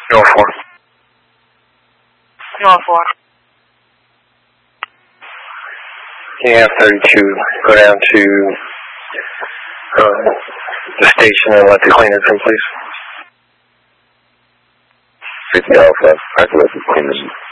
North 4. North 4. Yeah, 32. Go down to the station and let the cleaners in, please. 50 Alpha, I can let the cleaners in.